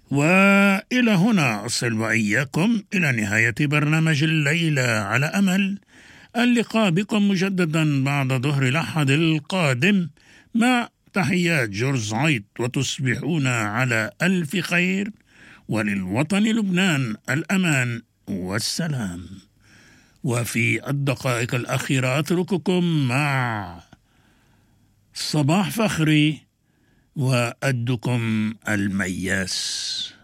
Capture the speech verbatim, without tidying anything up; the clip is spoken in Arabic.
وإلى هنا أصل وإياكم إلى نهاية برنامج الليلة، على أمل اللقاء بكم مجددا بعد ظهر الأحد القادم، مع تحيات جورج عيط، وتصبحون على ألف خير، وللوطن لبنان الأمان والسلام. وفي الدقائق الأخيرة أترككم مع صباح فخري وأدكم المياس.